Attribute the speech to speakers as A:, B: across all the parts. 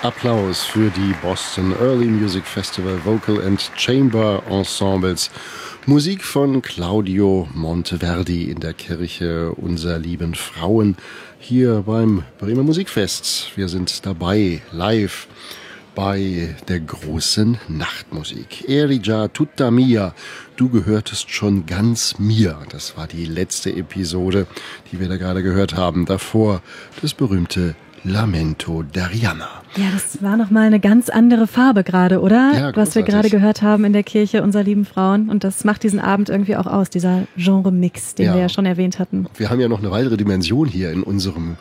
A: Applaus für die Boston Early Music Festival Vocal and Chamber Ensembles. Musik von Claudio Monteverdi in der Kirche Unser Lieben Frauen hier beim Bremer Musikfest. Wir sind dabei live bei der großen Nachtmusik. Eri già tutta mia, du gehörtest schon ganz mir. Das war die letzte Episode, die wir da gerade gehört haben. Davor das berühmte Lamento d'Arianna.
B: Ja, das war nochmal eine ganz andere Farbe gerade, oder?
A: Ja,
B: was wir gerade gehört haben in der Kirche Unser Lieben Frauen. Und das macht diesen Abend irgendwie auch aus, dieser Genre-Mix, den wir ja schon erwähnt hatten.
A: Wir haben ja noch eine weitere Dimension hier in unserem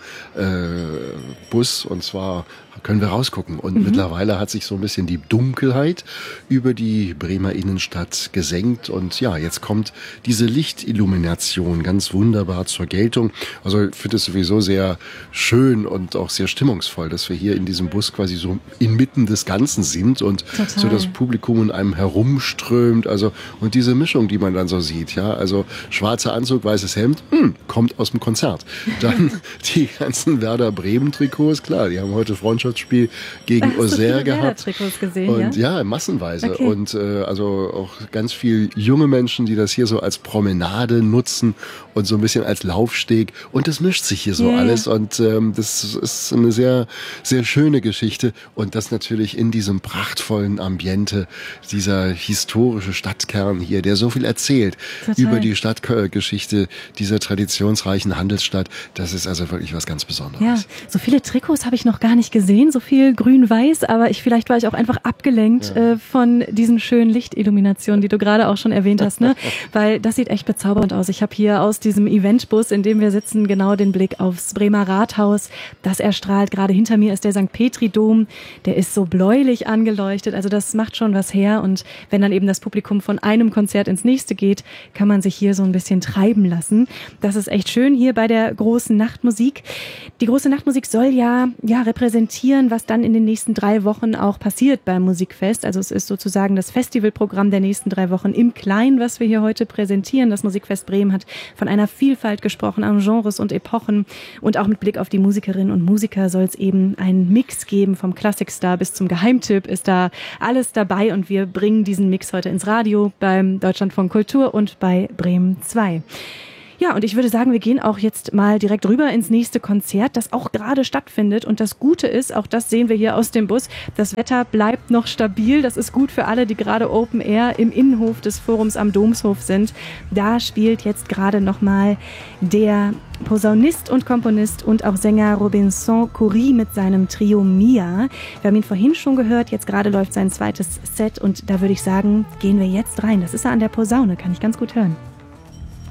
A: Bus. Und zwar können wir rausgucken. Und mittlerweile hat sich so ein bisschen die Dunkelheit über die Bremer Innenstadt gesenkt. Und ja, jetzt kommt diese Lichtillumination ganz wunderbar zur Geltung. Also ich finde es sowieso sehr schön und auch sehr stimmungsvoll, dass wir hier in diesem Bus quasi so inmitten des Ganzen sind und so das Publikum in einem herumströmt. Also und diese Mischung, die man dann so sieht, ja, also schwarzer Anzug, weißes Hemd, kommt aus dem Konzert. Dann die ganzen Werder Bremen Trikots, klar, die haben heute Freundschaftsspiel gegen Auxerre gehabt.
B: Trikots gesehen,
A: und ja, massenweise. Okay. Und also auch ganz viel junge Menschen, die das hier so als Promenade nutzen und so ein bisschen als Laufsteg. Und das mischt sich hier so alles. Und das ist eine sehr, sehr schöne Geschichte. Und das natürlich in diesem prachtvollen Ambiente, dieser historische Stadtkern hier, der so viel erzählt über die Stadtgeschichte dieser traditionsreichen Handelsstadt. Das ist also wirklich was ganz Besonderes.
B: Ja, so viele Trikots habe ich noch gar nicht gesehen, so viel grün-weiß, aber vielleicht war ich auch einfach abgelenkt von diesen schönen Lichtilluminationen, die du gerade auch schon erwähnt hast, ne? Weil das sieht echt bezaubernd aus. Ich habe hier aus diesem Eventbus, in dem wir sitzen, genau den Blick aufs Bremer Rathaus. Das erstrahlt. Gerade hinter mir ist der St. Petri-Dom. Der ist so bläulich angeleuchtet. Also das macht schon was her. Und wenn dann eben das Publikum von einem Konzert ins nächste geht, kann man sich hier so ein bisschen treiben lassen. Das ist echt schön hier bei der großen Nachtmusik. Die große Nachtmusik soll ja repräsentieren, was dann in den nächsten 3 Wochen auch passiert beim Musikfest. Also es ist sozusagen das Festivalprogramm der nächsten 3 Wochen im Kleinen, was wir hier heute präsentieren. Das Musikfest Bremen hat von einer Vielfalt gesprochen an Genres und Epochen. Und auch mit Blick auf die Musikerinnen und Musiker soll es eben einen Mix geben. Vom Klassikstar bis zum Geheimtipp ist da alles dabei. Und wir bringen diesen Mix heute ins Radio beim Deutschlandfunk Kultur und bei Bremen 2. Ja, und ich würde sagen, wir gehen auch jetzt mal direkt rüber ins nächste Konzert, das auch gerade stattfindet. Und das Gute ist, auch das sehen wir hier aus dem Bus, das Wetter bleibt noch stabil. Das ist gut für alle, die gerade Open Air im Innenhof des Forums am Domshof sind. Da spielt jetzt gerade nochmal der Posaunist und Komponist und auch Sänger Robinson Coury mit seinem Trio Mia. Wir haben ihn vorhin schon gehört, jetzt gerade läuft sein zweites Set und da würde ich sagen, gehen wir jetzt rein. Das ist er an der Posaune, kann ich ganz gut hören.